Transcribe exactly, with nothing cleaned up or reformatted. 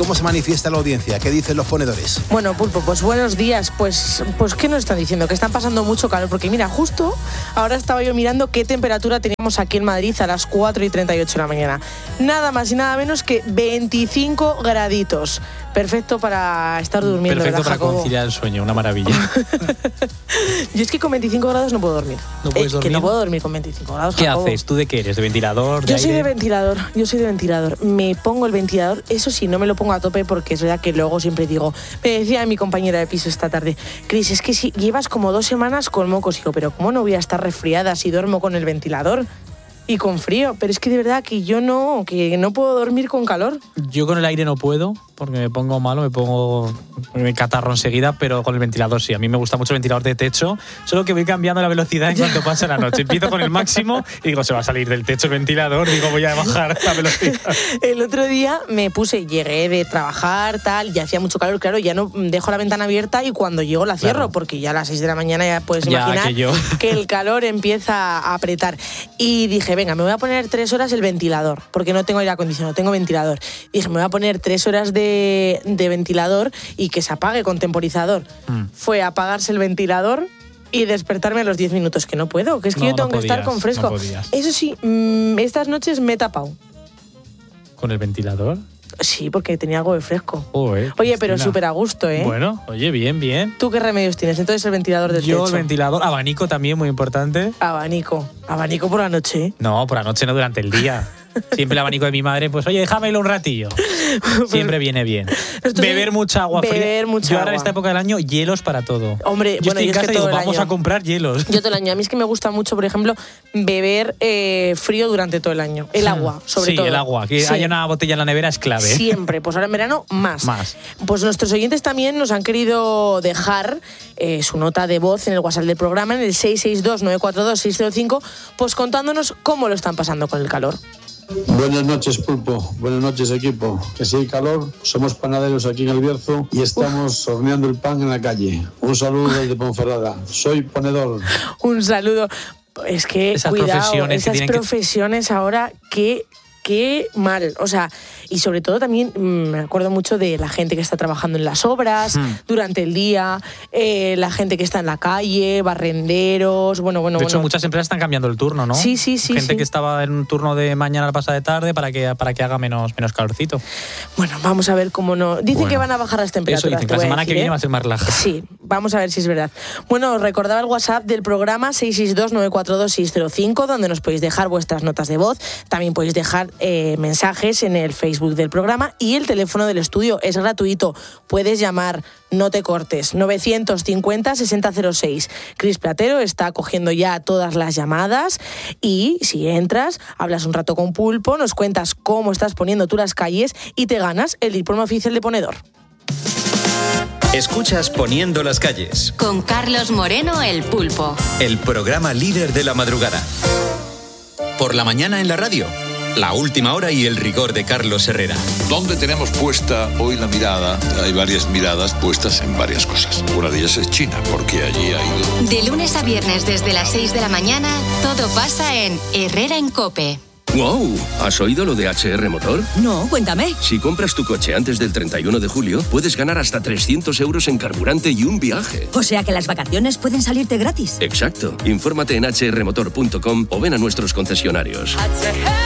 ¿Cómo se manifiesta la audiencia? ¿Qué dicen los ponedores? Bueno, Pulpo, pues buenos días. Pues, pues ¿qué nos están diciendo? Que están pasando mucho calor. Porque mira, justo ahora estaba yo mirando qué temperatura teníamos aquí en Madrid a las cuatro y treinta y ocho de la mañana. Nada más y nada menos que veinticinco graditos. Perfecto para estar durmiendo. Perfecto para Jacobo? conciliar el sueño, una maravilla. Yo es que con veinticinco grados no puedo dormir. ¿No puedes eh, dormir? Que no puedo dormir con veinticinco grados, ¿Qué Jacobo. haces? ¿Tú de qué eres? ¿De ventilador? ¿De Yo soy aire? de ventilador, yo soy de ventilador. Me pongo el ventilador, eso sí, no me lo pongo a tope porque es verdad que luego siempre digo, me decía mi compañera de piso esta tarde, Cris, es que si llevas como dos semanas con mocos, digo, pero ¿cómo no voy a estar resfriada si duermo con el ventilador y con frío? Pero es que de verdad que yo no, que no puedo dormir con calor. Yo con el aire no puedo, porque me pongo malo, me pongo me catarro enseguida, pero con el ventilador sí. A mí me gusta mucho el ventilador de techo, solo que voy cambiando la velocidad en cuanto pasa la noche. Empiezo con el máximo y digo, se va a salir del techo el ventilador, digo, voy a bajar la velocidad. El otro día me puse, llegué de trabajar, tal, y hacía mucho calor, claro, ya no dejo la ventana abierta y cuando llego la cierro, claro, porque ya a las seis de la mañana ya puedes ya, imaginar que, yo. que el calor empieza a apretar. Y dije, venga, me voy a poner tres horas el ventilador, porque no tengo aire acondicionado, tengo ventilador. Y dije, me voy a poner tres horas de, de ventilador y que se apague con temporizador. Mm. Fue apagarse el ventilador y despertarme a los diez minutos, que no puedo, que es que no, yo tengo no podías, que estar con fresco. No Eso sí, mmm, estas noches me he tapado. ¿Con el ventilador? Sí, porque tenía algo de fresco. Oh, eh, oye, pero súper a gusto, ¿eh? Bueno, oye, bien, bien. ¿Tú qué remedios tienes? Entonces el ventilador del Yo techo. el ventilador, abanico también, muy importante. Abanico. Abanico por la noche, ¿eh? No, por la noche no, durante el día. Siempre el abanico de mi madre, pues oye, déjamelo un ratillo. Siempre viene bien. Beber sí, mucha agua fría. Beber mucha Yo ahora agua. en esta época del año, hielos para todo. Hombre, yo bueno, estoy en yo casa es que y digo, todo el vamos año. a comprar hielos. Yo todo el año. A mí es que me gusta mucho, por ejemplo, beber eh, frío durante todo el año. El agua, sobre sí, todo. Sí, el agua. Que sí. haya una botella en la nevera es clave. Siempre. Pues ahora en verano, más. Más. Pues nuestros oyentes también nos han querido dejar eh, su nota de voz en el WhatsApp del programa, en el seis seis dos, nueve cuatro dos, seis cero cinco, pues contándonos cómo lo están pasando con el calor. Buenas noches, Pulpo. Buenas noches, equipo. Que si hay calor, somos panaderos aquí en El Bierzo y estamos Uf. horneando el pan en la calle. Un saludo desde Ponferrada. Soy ponedor. Un saludo. Es que, esas cuidado, profesiones esas que profesiones que... ahora que... Qué mal, o sea, y sobre todo también mmm, me acuerdo mucho de la gente que está trabajando en las obras hmm. durante el día, eh, la gente que está en la calle, barrenderos, bueno, bueno, De bueno. hecho, muchas empresas están cambiando el turno, ¿no? Sí, sí, sí. Gente sí. que estaba en un turno de mañana a la pasada de tarde para que, para que haga menos, menos calorcito. Bueno, vamos a ver cómo no... Dicen bueno, que van a bajar las temperaturas. Eso dicen, que la semana decir, que viene ¿eh? va a ser más relajada. Sí, vamos a ver si es verdad. Bueno, os recordaba el WhatsApp del programa seis seis dos, nueve cuatro dos, seis cero cinco, donde nos podéis dejar vuestras notas de voz, también podéis dejar eh, mensajes en el Facebook del programa y el teléfono del estudio es gratuito. Puedes llamar, no te cortes, novecientos cincuenta, sesenta cero seis. Cris Platero está cogiendo ya todas las llamadas y si entras, hablas un rato con Pulpo, nos cuentas cómo estás poniendo tú las calles y te ganas el diploma oficial de ponedor. Escuchas Poniendo las calles. Con Carlos Moreno, el Pulpo. El programa líder de la madrugada. Por la mañana en la radio. La última hora y el rigor de Carlos Herrera. ¿Dónde tenemos puesta hoy la mirada? Hay varias miradas puestas en varias cosas. Una de ellas es China, porque allí ha ido... De lunes a viernes desde las seis de la mañana, todo pasa en Herrera en COPE. ¡Wow! ¿Has oído lo de H R Motor? No, cuéntame. Si compras tu coche antes del treinta y uno de julio, puedes ganar hasta trescientos euros en carburante y un viaje. O sea que las vacaciones pueden salirte gratis. Exacto. Infórmate en h r motor punto com o ven a nuestros concesionarios.